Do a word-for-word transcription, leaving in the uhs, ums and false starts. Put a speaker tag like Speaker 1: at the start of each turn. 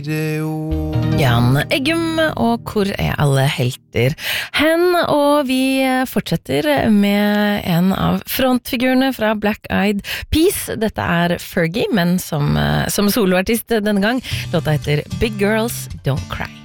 Speaker 1: Jan Eggum, og hvor er alle helter hen? Og vi fortsetter med en av frontfigurene fra Black Eyed Peas. Dette er Fergie, men som, som soloartist denne gang. Låta heter Big Girls Don't Cry.